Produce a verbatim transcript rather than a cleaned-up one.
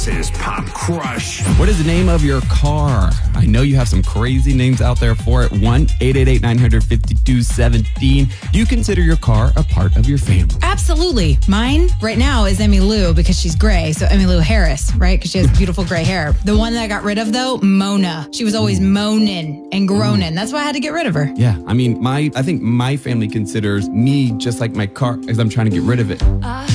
Is Pop Crush. What is the name of your car? I know you have some crazy names out there for it. one eight eight eight, nine five two, one seven. Do you consider your car a part of your family? Absolutely. Mine right now is Emmy Lou because she's gray. So Emmy Lou Harris, right? Because she has beautiful gray hair. The one that I got rid of though, Mona. She was always moaning and groaning. That's why I had to get rid of her. Yeah. I mean, my I think my family considers me just like my car because I'm trying to get rid of it.